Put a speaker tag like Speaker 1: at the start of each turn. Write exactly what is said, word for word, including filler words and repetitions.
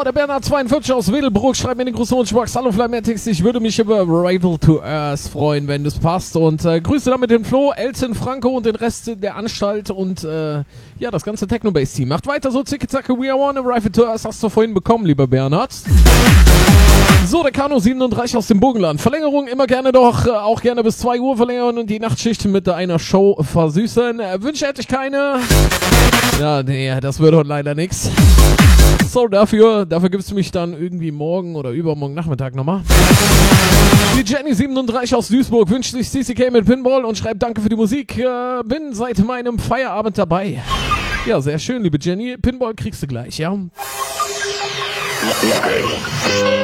Speaker 1: der Bernhard zweiundvierzig aus Wedelbruck schreibt mir in den großen Wunschbox: Hallo Flamettix, ich würde mich über Rival to Earth freuen, wenn das passt. Und äh, Grüße damit den Flo, Elton, Franco und den Rest der Anstalt und äh, ja, das ganze Techno-Bass-Team. Macht weiter so, zicke-zacke, we are one, Rival to Earth hast du vorhin bekommen, lieber Bernhard. So, der Kano siebenunddreißig aus dem Burgenland. Verlängerung immer gerne doch, äh, auch gerne bis zwei Uhr verlängern und die Nachtschicht mit einer Show versüßen. Äh, Wünsche hätte ich keine. Ja, nee, das wird heute leider nix. So, dafür, dafür gibt's mich dann irgendwie morgen oder übermorgen Nachmittag nochmal. Die Jenny siebenunddreißig aus Duisburg wünscht sich C C K mit Pinball und schreibt: Danke für die Musik, äh, bin seit meinem Feierabend dabei. Ja, sehr schön, liebe Jenny. Pinball kriegst du gleich, ja?